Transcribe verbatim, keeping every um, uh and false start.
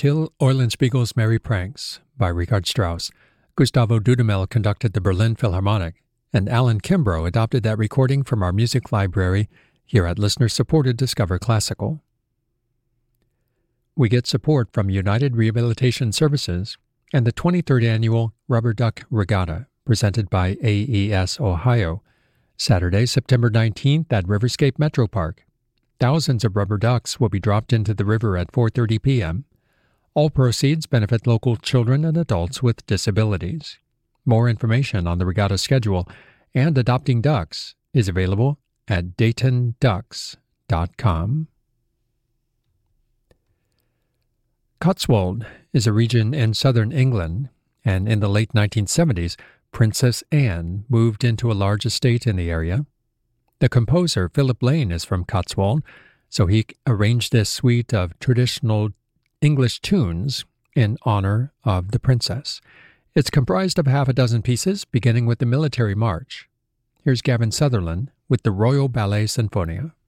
Till Eulenspiegel's Merry Pranks by Richard Strauss. Gustavo Dudamel conducted the Berlin Philharmonic, and Alan Kimbrough adopted that recording from our music library here at listener-supported Discover Classical. We get support from United Rehabilitation Services and the twenty-third Annual Rubber Duck Regatta, presented by A E S Ohio, Saturday, September nineteenth at Riverscape Metro Park. Thousands of rubber ducks will be dropped into the river at four thirty p.m. All proceeds benefit local children and adults with disabilities. More information on the regatta schedule and adopting ducks is available at dayton ducks dot com. Cotswold is a region in southern England, and in the late nineteen seventies, Princess Anne moved into a large estate in the area. The composer, Philip Lane, is from Cotswold, so he arranged this suite of traditional English tunes in honor of the princess. It's comprised of half a dozen pieces, beginning with the Military March. Here's Gavin Sutherland with the Royal Ballet Sinfonia.